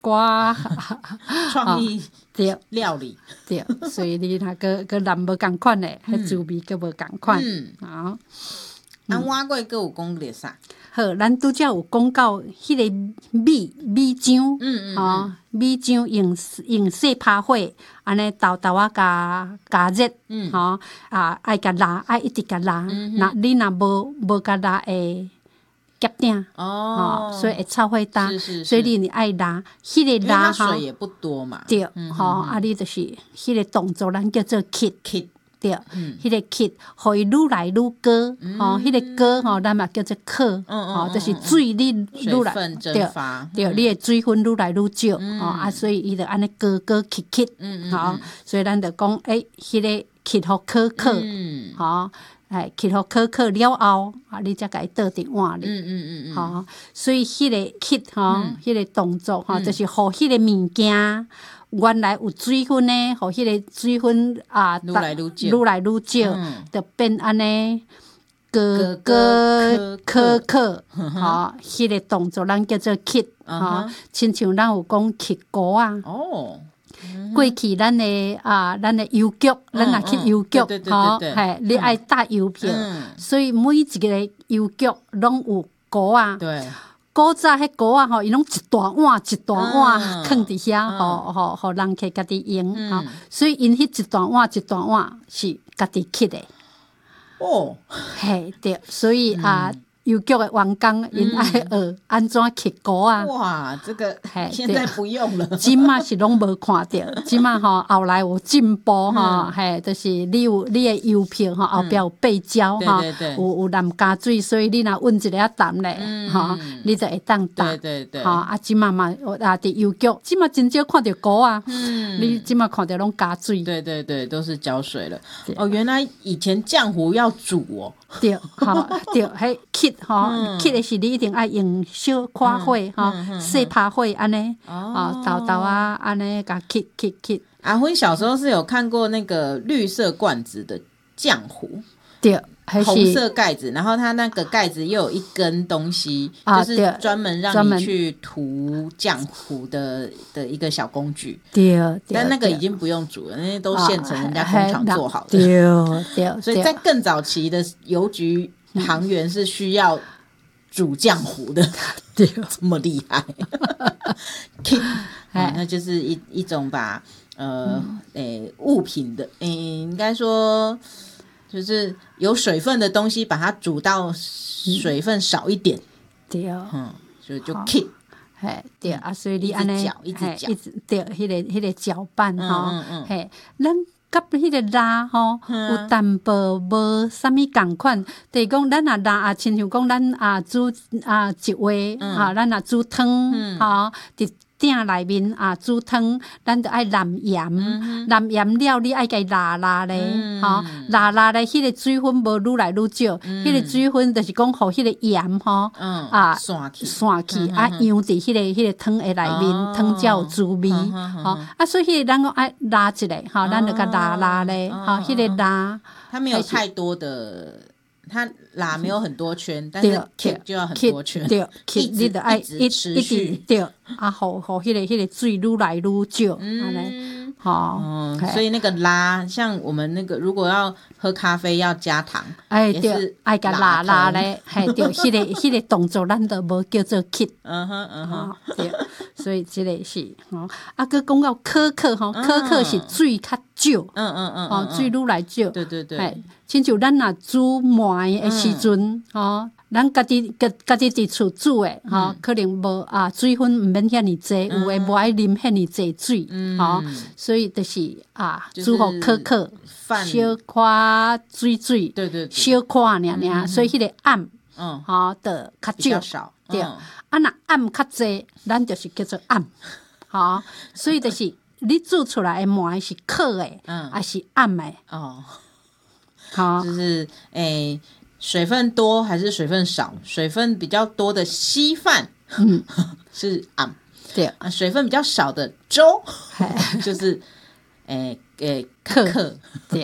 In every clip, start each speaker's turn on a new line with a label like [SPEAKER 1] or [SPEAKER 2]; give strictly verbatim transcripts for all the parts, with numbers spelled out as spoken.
[SPEAKER 1] 瓜
[SPEAKER 2] 创意
[SPEAKER 1] 对
[SPEAKER 2] 料理
[SPEAKER 1] 对，所以你若个个蓝无共款诶，迄滋味个无共款。
[SPEAKER 2] 嗯，
[SPEAKER 1] 好，
[SPEAKER 2] 啊，碗粿佫有讲咧啥？
[SPEAKER 1] 好，咱拄则有讲到迄个米米浆，
[SPEAKER 2] 嗯嗯
[SPEAKER 1] 吼，米浆用用细拍火，安尼豆豆啊加加热，
[SPEAKER 2] 嗯
[SPEAKER 1] 吼啊爱甲拉，爱一直甲拉，若你若无无甲拉会夹定，
[SPEAKER 2] 哦，
[SPEAKER 1] 吼，所以会臭火焦，
[SPEAKER 2] 是是是
[SPEAKER 1] 所以你你爱拉，迄个
[SPEAKER 2] 因为它
[SPEAKER 1] 拉吼
[SPEAKER 2] 水，也不多嘛，
[SPEAKER 1] 对，吼啊你就是迄个动作，咱叫做 kit。
[SPEAKER 2] ，kit，
[SPEAKER 1] 对，迄个 kit， 互伊愈来愈高，吼，迄个高吼，咱嘛叫做克，吼，就是水你愈来
[SPEAKER 2] 水分蒸发，
[SPEAKER 1] 对，你的水分愈来愈少，吼啊，所以伊就安尼高高 kit kit，吼，所以咱就讲，诶，迄个 kit 互可可，吼，哎 kit 互可可了后，啊，你才甲伊倒伫碗里，
[SPEAKER 2] 嗯嗯嗯嗯，
[SPEAKER 1] 吼，所以迄个 kit 吼，迄个动作吼，就是互迄个物件。原来有水分呢，互迄个水分啊，
[SPEAKER 2] 愈来愈少
[SPEAKER 1] 愈来愈少，就变安尼高高可可，吼，迄个动作咱叫做 kit， 吼，亲像咱有讲 kit 锅啊。
[SPEAKER 2] 哦，
[SPEAKER 1] 过去咱的啊，咱的邮局，咱若去邮局，吼，嘿，你爱搭邮票，所以每一个邮局拢有锅啊。
[SPEAKER 2] 对。
[SPEAKER 1] 古早迄锅啊吼，伊拢一大碗一大碗放伫遐，吼吼互人客家己用吼，所以因迄一大碗一大碗是家己揢的。
[SPEAKER 2] 哦，
[SPEAKER 1] 嘿，对，所以啊，邮局的员工因爱学安怎揢锅啊。
[SPEAKER 2] 哇，这个现在不用了，
[SPEAKER 1] 即马是拢无看到，即马吼后来有进步吼，嘿，就是你有你的邮票吼，后壁有背胶吼，有有蓝加水，所以你若温一个仔淡咧，吼，你就会当打，
[SPEAKER 2] 对对对，
[SPEAKER 1] 吼啊，即马嘛啊伫邮局，即马真少看到锅啊，你即马看到拢加水，
[SPEAKER 2] 对对对，都是浇水了。哦，原来以前浆糊要煮哦，
[SPEAKER 1] 对，吼对，迄揢吼，揢的是你一定爱用小看火吼，细拍火安尼，哦，豆豆啊安尼甲揢揢揢。
[SPEAKER 2] 阿辉小时候是有看过那个绿色罐子的浆糊，
[SPEAKER 1] 对，
[SPEAKER 2] 红色盖子，然后它那个盖子又有一根东西，
[SPEAKER 1] 啊、
[SPEAKER 2] 就是专门让你去涂浆糊的的一个小工具。
[SPEAKER 1] 对，
[SPEAKER 2] 但那个已经不用煮了，那些都现成人家工厂做好的。
[SPEAKER 1] 对对，
[SPEAKER 2] 所以在更早期的邮局行员是需要煮浆糊的，
[SPEAKER 1] 对，
[SPEAKER 2] 这么厉害。啊、那就是一一种把呃诶、欸、物品的诶、欸、应该说就是有水分的东西，把它煮到水分少一点，
[SPEAKER 1] 对，
[SPEAKER 2] 嗯，所以就 keep。
[SPEAKER 1] 嘿，对啊，所以你安尼，
[SPEAKER 2] 一直搅，
[SPEAKER 1] 一直对，迄个迄个搅拌吼，嘿，咱甲迄个拉吼，有淡薄无啥物共款，就是讲咱若拉啊，亲像讲咱啊煮啊一话啊，咱若煮汤吼，伫鼎内面啊煮汤，咱着爱淋盐，淋盐了你爱甲伊拉拉咧，吼，拉拉咧，迄个水分无愈来愈少，迄个水分就是讲互迄个盐吼，啊
[SPEAKER 2] 散去
[SPEAKER 1] 散去，啊扬伫迄个迄个汤的内面，汤才有滋味，吼，啊所以迄个咱讲爱拉一下，吼，咱着甲拉拉咧，吼，迄个拉，
[SPEAKER 2] 它没有太多的。它拉没有很多圈，但是 keep 就要很多圈，
[SPEAKER 1] 对，
[SPEAKER 2] 一直一直持续，
[SPEAKER 1] 对，啊，互互迄个迄个水愈来愈少，安尼，吼，
[SPEAKER 2] 所以那个拉，像我们那个如果要喝咖啡要加糖，
[SPEAKER 1] 哎，对，爱甲拉拉咧，嘿，对，迄个迄个动作咱都无叫做 keep，
[SPEAKER 2] 嗯哼嗯哼，
[SPEAKER 1] 对，所以这个是，吼，啊，佮讲到可可吼，可可是水较少，
[SPEAKER 2] 嗯嗯嗯，
[SPEAKER 1] 哦，水愈来少，
[SPEAKER 2] 对对对。
[SPEAKER 1] 亲像咱若煮糜的时阵，吼、嗯，咱家己家家己伫厝煮的，吼、嗯，可能无啊水分毋免遐尼济，有诶无爱啉遐尼济水，吼、嗯，所以就是啊，煮互可可，小可水水，
[SPEAKER 2] 对对，
[SPEAKER 1] 小可尔尔，所以迄个暗，嗯，吼，的较少，对，啊，若暗较济，咱就是叫做暗，吼，所以就是你煮出来的糜是可的，嗯，还是暗的，
[SPEAKER 2] 哦。
[SPEAKER 1] 好，
[SPEAKER 2] 就是诶、欸，水分多还是水分少？水分比较多的稀饭，嗯，是暗，
[SPEAKER 1] 对
[SPEAKER 2] 啊，水分比较少的粥，就是诶诶可可，
[SPEAKER 1] 对，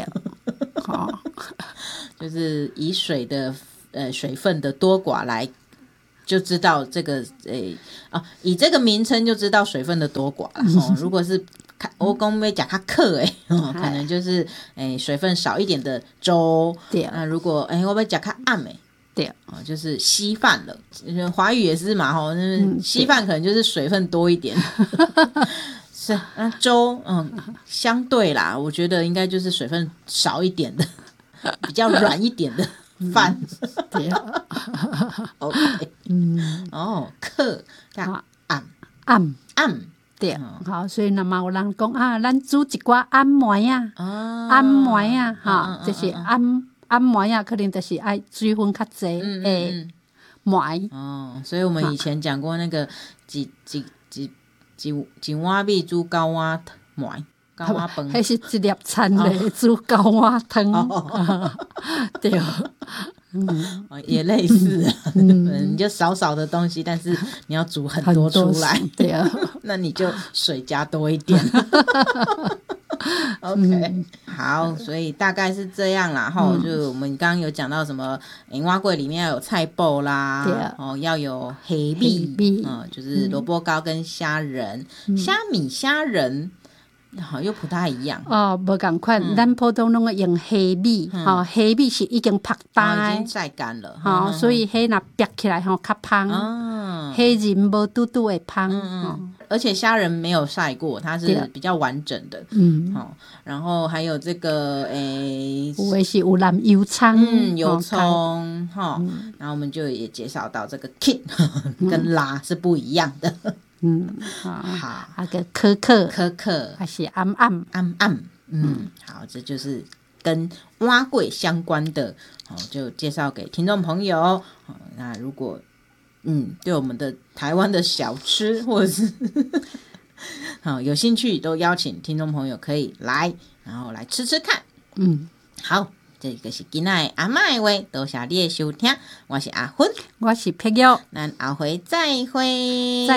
[SPEAKER 1] 好，
[SPEAKER 2] 就是以水的呃水分的多寡来就知道这个诶啊，以这个名称就知道水分的多寡了。哦，如果是我讲要讲它克诶，哦，可能就是诶水分少一点的粥。对，那如果诶我要讲它暗诶。对，哦，就是稀饭了。华语也是嘛，吼，嗯，稀饭可能就是水分多一点。是，那粥，嗯，相对啦，我觉得应该就是水分少一点的，比较软一点的饭。对，OK， 嗯，哦，克，啊，暗，
[SPEAKER 1] 暗，
[SPEAKER 2] 暗。
[SPEAKER 1] 对，好，所以那么有人讲啊，咱煮一寡暗糜啊，暗糜啊，哈，就是暗。暗糜啊，可能就是爱水分较济诶糜。
[SPEAKER 2] 哦，所以我们以前讲过那个一一一一一碗米煮九碗糜，九碗饭。
[SPEAKER 1] 迄是一粒餐嘞，煮九碗汤。哦、对，
[SPEAKER 2] 嗯，也类似啊。嗯，你就少少的东西，但是你要煮很多出来。
[SPEAKER 1] 对啊，
[SPEAKER 2] 那你就水加多一点。OK，嗯、好，所以大概是这样啦。哈、嗯，就我们刚刚有讲到什么，诶，碗粿里面要有菜脯啦，哦，要有黑米，嗯，就是萝卜糕跟虾仁、虾、嗯、米、虾仁。好，又不太一样
[SPEAKER 1] 哦，无同款，嗯、咱普通拢会用黑米，吼、嗯，黑米是已经晒干，
[SPEAKER 2] 哦，已经晒干了，
[SPEAKER 1] 吼、嗯，所以黑若掰起来吼较香，哦，黑仁无嘟嘟会香，嗯
[SPEAKER 2] 嗯，而且虾仁没有晒过，它是比较完整的，嗯，好、哦，然后还有这个诶，
[SPEAKER 1] 有的是有淋油葱，
[SPEAKER 2] 嗯，油葱，哈、哦嗯，然后我们就也介绍到这个 kit 跟拉是不一样的。
[SPEAKER 1] 嗯，好，那个可可
[SPEAKER 2] 可可
[SPEAKER 1] 还是暗暗
[SPEAKER 2] 暗暗，嗯，嗯好，这就是跟碗粿相关的，好，就介绍给听众朋友。好，那如果嗯对我们的台湾的小吃或者是好有兴趣，都邀请听众朋友可以来，然后来吃吃看。嗯，好。这个是今天的阿嬷的话，多谢你的收听，我是阿芬，
[SPEAKER 1] 我是碧玉，
[SPEAKER 2] 咱后回再会。